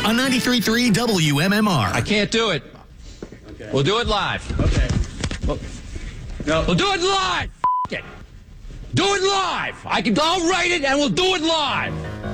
on 93.3 WMMR. I can't do it. Okay. We'll do it live. Okay. We'll do it live. F*** it. Do it live. I'll write it and we'll do it live.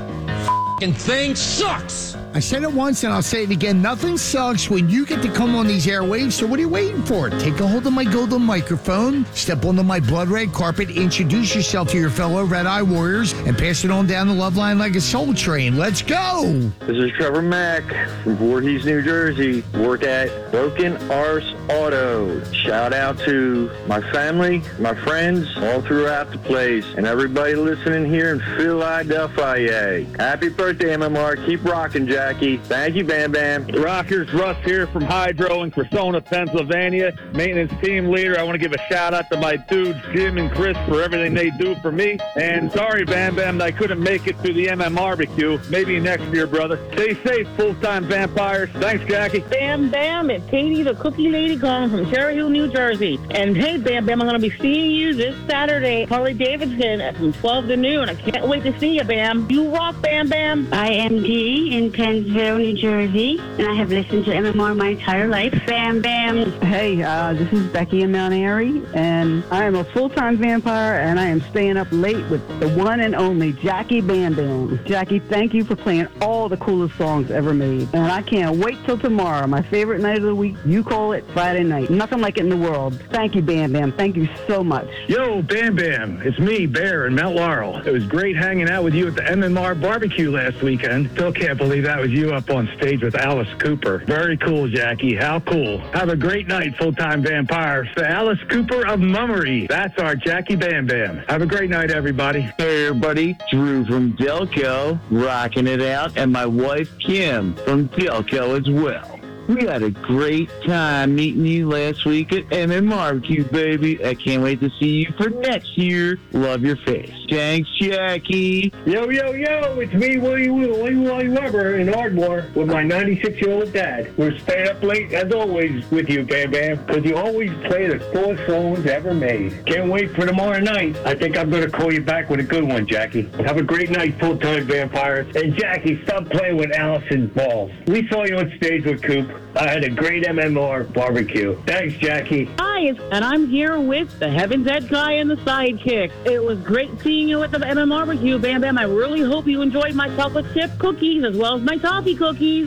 F***ing thing sucks. I said it once and I'll say it again. Nothing sucks when you get to come on these airwaves. So what are you waiting for? Take a hold of my golden microphone, step onto my blood red carpet, introduce yourself to your fellow Red Eye Warriors, and pass it on down the love line like a soul train. Let's go. This is Trevor Mack from Voorhees, New Jersey. Work at Broken Arse Auto. Shout out to my family, my friends, all throughout the place, and everybody listening here in Philadelphia. Happy birthday, MMR. Keep rocking, Jackie. Thank you, Bam Bam. Rockers, Russ here from Hydro in Cressona, Pennsylvania. Maintenance team leader. I want to give a shout out to my dudes, Jim and Chris, for everything they do for me. And sorry, Bam Bam, that I couldn't make it to the MM barbecue. Maybe next year, brother. Stay safe, full-time vampires. Thanks, Jackie. Bam Bam, it's Katie, the cookie lady calling from Cherry Hill, New Jersey. And hey, Bam Bam, I'm going to be seeing you this Saturday, Harley Davidson, from 12 to noon. I can't wait to see you, Bam. You rock, Bam Bam. I am Dee in Pennsville, New Jersey, and I have listened to MMR my entire life. Bam Bam. Hey, this is Becky in Mount Airy, and I am a full-time vampire, and I am staying up late with the one and only Jackie Bam Bam. Jackie, thank you for playing all the coolest songs ever made, and I can't wait till tomorrow, my favorite night of the week. You call it Friday night. Nothing like it in the world. Thank you, Bam Bam. Thank you so much. Yo, Bam Bam. It's me, Bear, in Mount Laurel. It was great hanging out with you at the MMR barbecue last weekend. Still can't believe that was you up on stage with Alice Cooper. Very cool, Jackie. How cool. Have a great night, full-time vampires. The Alice Cooper of Mummery. That's our Jackie Bam Bam. Have a great night, everybody. Hey, everybody. Drew from Delco, rocking it out, and my wife, Kim, from Delco as well. We had a great time meeting you last week at MM Barbecue, baby. I can't wait to see you for next year. Love your face. Thanks, Jackie. Yo, it's me, Willie Weber in Ardmore with my 96-year-old dad. We're staying up late, as always, with you, Bam Bam, because you always play the coolest songs ever made. Can't wait for tomorrow night. I think I'm going to call you back with a good one, Jackie. Have a great night, full-time vampires. And Jackie, stop playing with Allison's balls. We saw you on stage with Coop. I had a great MMR barbecue. Thanks, Jackie. Hi, and I'm here with the Heaven's Ed guy and the sidekick. It was great seeing you at the MM barbecue, Bam Bam. I really hope you enjoyed my chocolate chip cookies as well as my toffee cookies.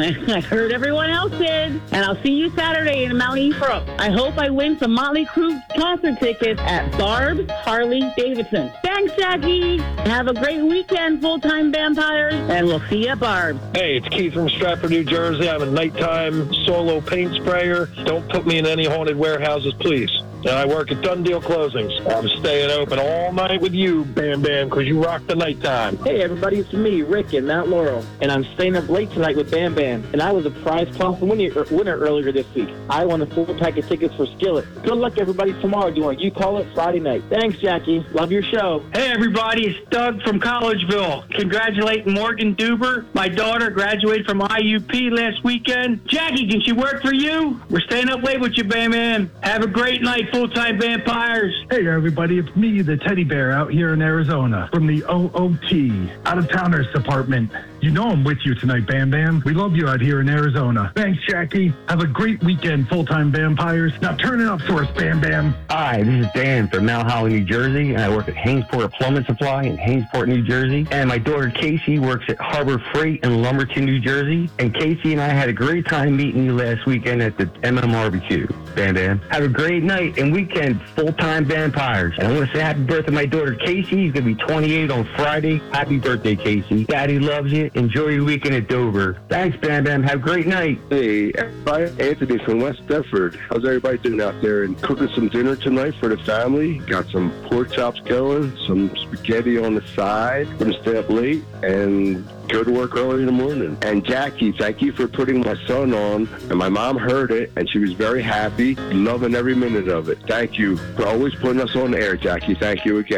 I heard everyone else did. And I'll see you Saturday in Mount Ephraim. I hope I win some Motley Crue concert tickets at Barb's Harley Davidson. Thanks, Jackie. Have a great weekend, full-time vampires, and we'll see you at Barb's. Hey, it's Keith from Stratford, New Jersey. I'm a nighttime solo paint sprayer. Don't put me in any haunted warehouses, please. And I work at Done Deal Closings. I'm staying open all night with you, Bam Bam, because you rock the nighttime. Hey, everybody, it's me, Rick in Mount Laurel, and I'm staying up late tonight with Bam Bam. And I was a prize coffin winner earlier this week. I won a full pack of tickets for Skillet. Good luck, everybody, tomorrow doing You Call It Friday night. Thanks, Jackie. Love your show. Hey, everybody, it's Doug from Collegeville. Congratulating Morgan Duber. My daughter graduated from IUP last weekend. Jackie, can she work for you? We're staying up late with you, Bam Bam. Have a great night, full-time vampires. Hey, everybody, it's me, the teddy bear, out here in Arizona from the OOT, Out-of-Towners Department. You know I'm with you tonight, Bam Bam. We love you out here in Arizona. Thanks, Jackie. Have a great weekend, full-time vampires. Now turn it up for us, Bam Bam. Hi, this is Dan from Mount Holly, New Jersey, and I work at Hainesport Plumbing Supply in Hainesport, New Jersey. And my daughter Casey works at Harbor Freight in Lumberton, New Jersey. And Casey and I had a great time meeting you last weekend at the MM Barbecue. Bam Bam. Have a great night and weekend, full-time vampires. And I want to say happy birthday to my daughter Casey. She's going to be 28 on Friday. Happy birthday, Casey. Daddy loves you. Enjoy your weekend at Dover. Thanks, Bam Bam. Have a great night. Hey, everybody. Anthony from West Deptford. How's everybody doing out there? And cooking some dinner tonight for the family. Got some pork chops going, some spaghetti on the side. Going to stay up late and go to work early in the morning. And Jackie, thank you for putting my son on. And my mom heard it, and she was very happy, loving every minute of it. Thank you for always putting us on the air, Jackie. Thank you again.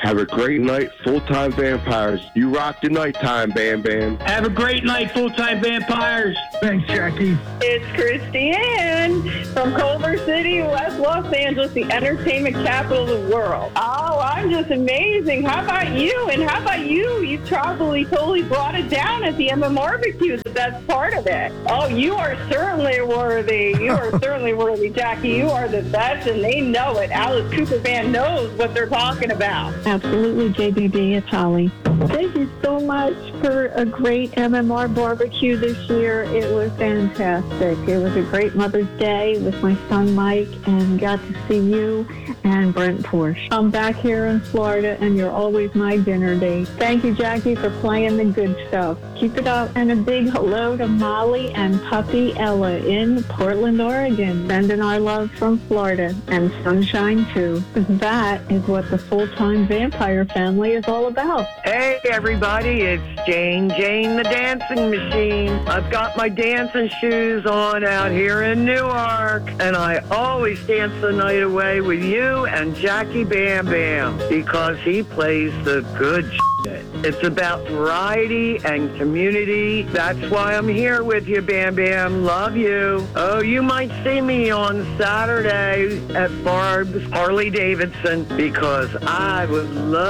Have a great night, full-time vampires. You rock the nighttime, Bam Bam. Have a great night, full-time vampires. Thanks, Jackie. It's Christiane from Culver City, West Los Angeles, the entertainment capital of the world. Oh, I'm just amazing. How about you? And how about you? You probably totally brought it down at the MM Barbecue, so that's part of it. Oh, you are certainly worthy. You are certainly worthy, Jackie. You are the best, and they know it. Alice Cooper Band knows what they're talking about. Absolutely, JBB. It's Holly. Thank you so much for a great MMR barbecue this year. It was fantastic. It was a great Mother's Day with my son Mike, and got to see you and Brent Porsche. I'm back here in Florida, and you're always my dinner date. Thank you, Jackie, for playing the good stuff. Keep it up. And a big hello to Molly and puppy Ella in Portland, Oregon. Sending our love from Florida, and sunshine too. That is what the full-time vampire family is all about. Hey everybody, it's Jane the Dancing Machine. I've got my dancing shoes on out here in Newark, and I always dance the night away with you and Jackie Bam Bam, because he plays the good shit. It's about variety and community. That's why I'm here with you, Bam Bam. Love you. Oh, you might see me on Saturday at Barb's Harley Davidson, because I would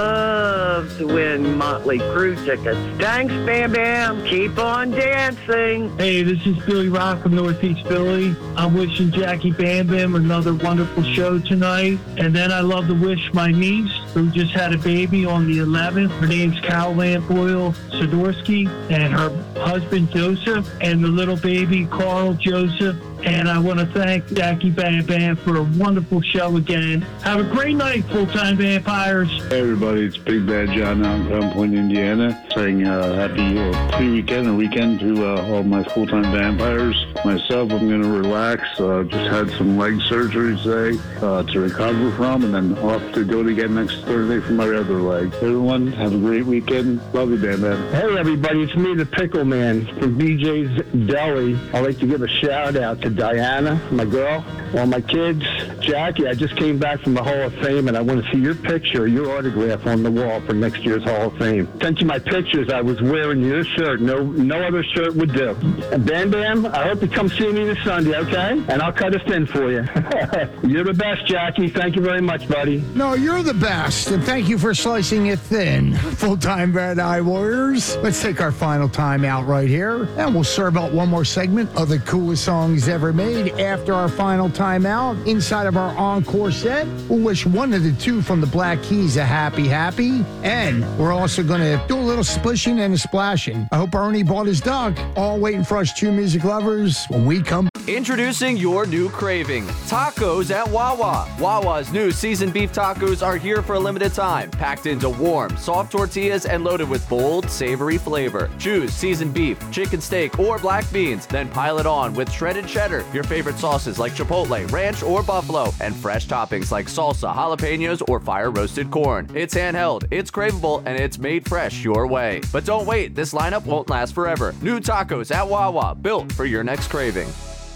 love to win Motley Crue tickets. Thanks, Bam Bam. Keep on dancing. Hey, this is Billy Rock from Northeast Philly. I'm wishing Jackie Bam Bam another wonderful show tonight. And then I love to wish my niece, who just had a baby on the 11th. Her name's Cal Lampoyle Sidorsky, and her husband Joseph, and the little baby Carl Joseph. And I want to thank Jackie Bam Bam for a wonderful show again. Have a great night, full-time vampires. Hey everybody, it's Big Bad John out in Crown Point, Indiana, saying happy pre-weekend or weekend to all my full-time vampires. Myself, I'm going to relax. Just had some leg surgery today to recover from, and then off to go again next Thursday for my other leg. Everyone, have a great weekend. Love you, Bam Bam. Hey everybody, it's me, the Pickle Man from BJ's Deli. I'd like to give a shout out to Diana, my girl, all my kids. Jackie, I just came back from the Hall of Fame, and I want to see your picture, your autograph on the wall for next year's Hall of Fame. Sent you my pictures. I was wearing your shirt. No other shirt would do. And Bam Bam, I hope you come see me this Sunday, okay? And I'll cut it thin for you. You're the best, Jackie. Thank you very much, buddy. No, you're the best, and thank you for slicing it thin. Full-time Red Eye Warriors. Let's take our final time out right here, and we'll serve out one more segment of the coolest songs ever made after our final timeout. Inside of our encore set, we'll wish one of the two from the Black Keys a happy, and we're also going to do a little splishing and a splashing. I hope Ernie bought his duck. All waiting for us two music lovers when we come. Introducing your new craving, tacos at Wawa. Wawa's new seasoned beef tacos are here for a limited time, packed into warm, soft tortillas and loaded with bold, savory flavor. Choose seasoned beef, chicken steak, or black beans, then pile it on with shredded cheddar, your favorite sauces like chipotle, ranch, or buffalo, and fresh toppings like salsa, jalapenos, or fire-roasted corn. It's handheld, it's craveable, and it's made fresh your way. But don't wait, this lineup won't last forever. New tacos at Wawa, built for your next craving.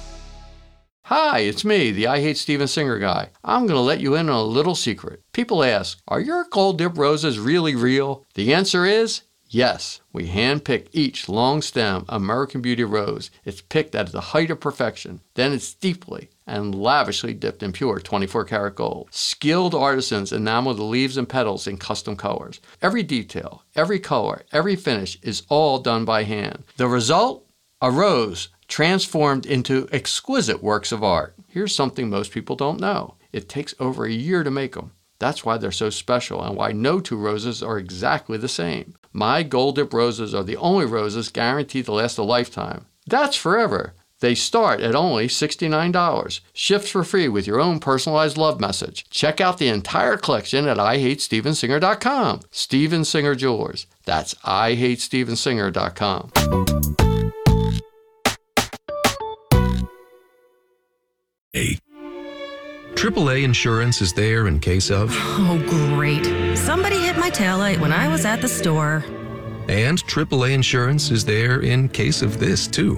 Hi, it's me, the I Hate Steven Singer guy. I'm going to let you in on a little secret. People ask, are your gold dip roses really real? The answer is yes. We hand-pick each long-stem American Beauty rose. It's picked at the height of perfection. Then it's deeply and lavishly dipped in pure 24-karat gold. Skilled artisans enamel the leaves and petals in custom colors. Every detail, every color, every finish is all done by hand. The result? A rose transformed into exquisite works of art. Here's something most people don't know. It takes over a year to make them. That's why they're so special and why no two roses are exactly the same. My Gold Dip roses are the only roses guaranteed to last a lifetime. That's forever. They start at only $69. Shipped for free with your own personalized love message. Check out the entire collection at IHateStevenSinger.com. Steven Singer Jewelers. That's IHateStevenSinger.com. AAA insurance is there in case of... Oh, great. Somebody hit my taillight when I was at the store. And AAA insurance is there in case of this, too.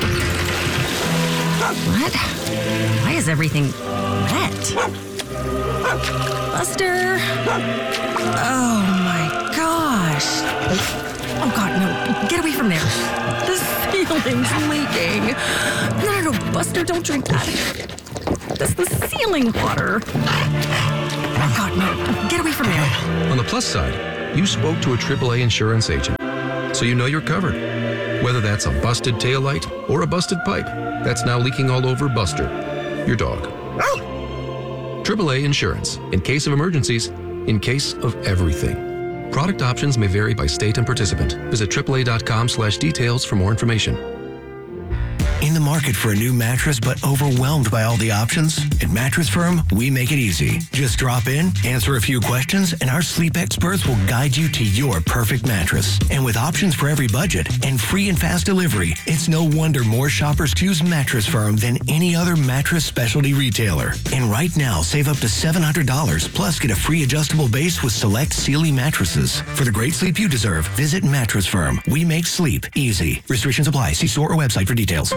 What? Why is everything wet? Buster! Oh my gosh! Oh God, no! Get away from there! The ceiling's leaking! No, Buster, don't drink that! That's the ceiling water! Oh God, no! Get away from there! On the plus side, you spoke to a AAA insurance agent, so you know you're covered. Whether that's a busted taillight or a busted pipe that's now leaking all over Buster, your dog. AAA Insurance. In case of emergencies, in case of everything. Product options may vary by state and participant. Visit AAA.com/details for more information. In the market for a new mattress but overwhelmed by all the options? At Mattress Firm, we make it easy. Just drop in, answer a few questions, and our sleep experts will guide you to your perfect mattress. And with options for every budget and free and fast delivery, it's no wonder more shoppers choose Mattress Firm than any other mattress specialty retailer. And right now, save up to $700, plus get a free adjustable base with select Sealy mattresses. For the great sleep you deserve, visit Mattress Firm. We make sleep easy. Restrictions apply. See store or website for details.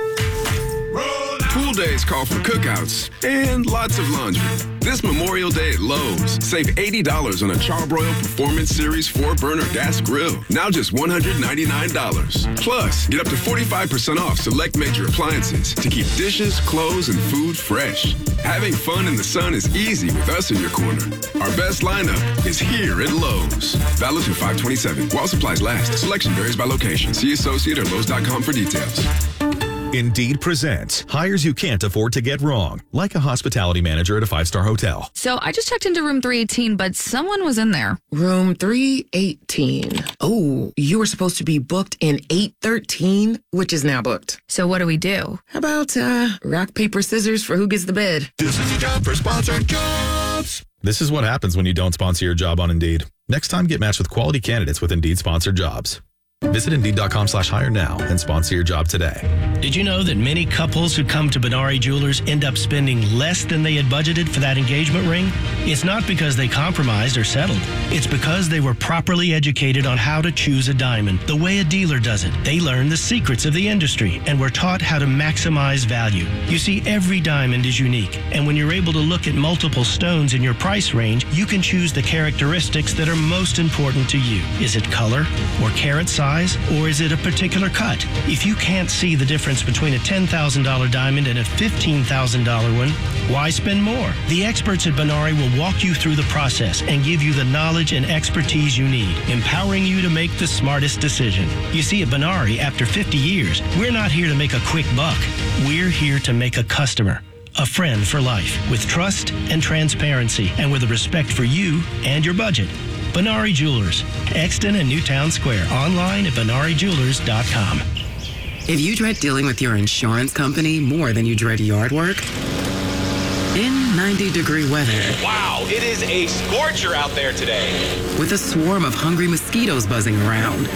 Pool days call for cookouts and lots of laundry. This Memorial Day at Lowe's, save $80 on a Charbroil Performance Series 4-burner gas grill. Now just $199. Plus, get up to 45% off select major appliances to keep dishes, clothes, and food fresh. Having fun in the sun is easy with us in your corner. Our best lineup is here at Lowe's. Valid through 5/27. While supplies last. Selection varies by location. See associate or Lowe's.com for details. Indeed presents hires you can't afford to get wrong, like a hospitality manager at a 5-star hotel. So I just checked into room 318, but someone was in there. Room 318. Oh, you were supposed to be booked in 813, which is now booked. So what do we do? How about rock, paper, scissors for who gets the bed? This is a job for sponsored jobs. This is what happens when you don't sponsor your job on Indeed. Next time, get matched with quality candidates with Indeed sponsored jobs. Visit Indeed.com/hire now and sponsor your job today. Did you know that many couples who come to Benari Jewelers end up spending less than they had budgeted for that engagement ring? It's not because they compromised or settled. It's because they were properly educated on how to choose a diamond the way a dealer does it. They learned the secrets of the industry and were taught how to maximize value. You see, every diamond is unique, and when you're able to look at multiple stones in your price range, you can choose the characteristics that are most important to you. Is it color or carat size? Or is it a particular cut? If you can't see the difference between a $10,000 diamond and a $15,000 one, why spend more? The experts at Benari will walk you through the process and give you the knowledge and expertise you need, empowering you to make the smartest decision. You see, at Benari, after 50 years, we're not here to make a quick buck. We're here to make a customer a friend for life, with trust and transparency, and with a respect for you and your budget. Benari Jewelers, Exton and Newtown Square. Online at BenariJewelers.com. If you dread dealing with your insurance company more than you dread yard work, in 90-degree weather. Wow, it is a scorcher out there today. With a swarm of hungry mosquitoes buzzing around,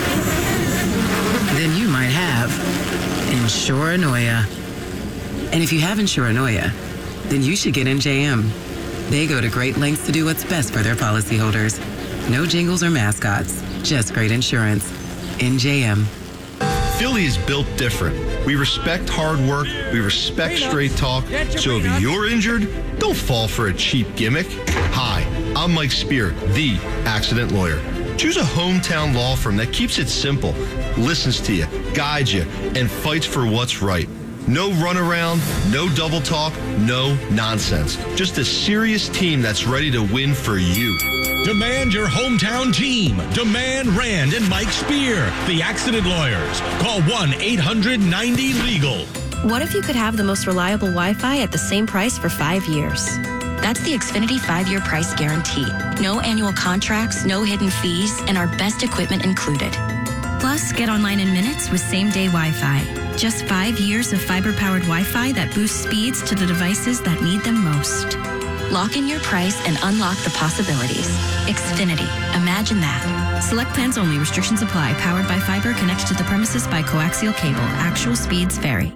then you might have Insuranoia. And if you have Insuranoia, then you should get NJM. They go to great lengths to do what's best for their policyholders. No jingles or mascots, just great insurance. NJM. Philly is built different. We respect hard work. We respect straight talk. So if you're injured, don't fall for a cheap gimmick. Hi, I'm Mike Spear, the accident lawyer. Choose a hometown law firm that keeps it simple, listens to you, guides you, and fights for what's right. No runaround, no double talk, no nonsense. Just a serious team that's ready to win for you. Demand your hometown team. Demand Rand and Mike Spear, the accident lawyers. Call 1-800-90-LEGAL. What if you could have the most reliable Wi-Fi at the same price for 5 years? That's the Xfinity 5-year price guarantee. No annual contracts, no hidden fees, and our best equipment included. Plus, get online in minutes with same-day Wi-Fi. Just 5 years of fiber-powered Wi-Fi that boosts speeds to the devices that need them most. Lock in your price and unlock the possibilities. Xfinity. Imagine that. Select plans only. Restrictions apply. Powered by fiber. Connected to the premises by coaxial cable. Actual speeds vary.